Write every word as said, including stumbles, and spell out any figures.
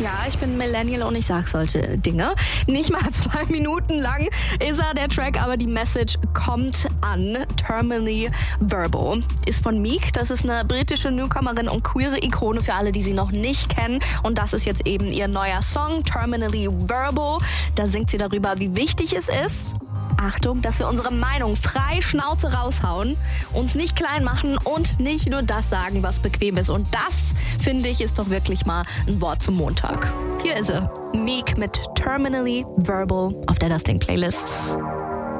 Ja, ich bin Millennial und ich sag solche Dinge. Nicht mal zwei Minuten lang ist er, der Track, aber die Message kommt an. Terminally Verbal ist von Meek. Das ist eine britische Newcomerin und queere Ikone für alle, die sie noch nicht kennen. Und das ist jetzt eben ihr neuer Song, Terminally Verbal. Da singt sie darüber, wie wichtig es ist, Achtung, dass wir unsere Meinung frei Schnauze raushauen, uns nicht klein machen und nicht nur das sagen, was bequem ist. Und das, finde ich, ist doch wirklich mal ein Wort zum Montag. Hier ist sie, Meek mit Terminally Verbal auf der Das Ding Playlist.